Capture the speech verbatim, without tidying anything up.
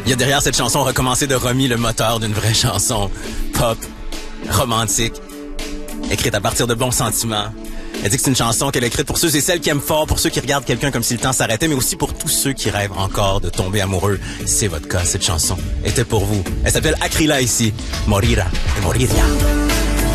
Il y a derrière cette chanson recommencé de Romy le moteur d'une vraie chanson pop, romantique, écrite à partir de bons sentiments. Elle dit que c'est une chanson qu'elle a écrite pour ceux et celles qui aiment fort, pour ceux qui regardent quelqu'un comme si le temps s'arrêtait, mais aussi pour tous ceux qui rêvent encore de tomber amoureux. C'est votre cas, cette chanson était pour vous. Elle s'appelle Akrila ici, Morira et Moriria.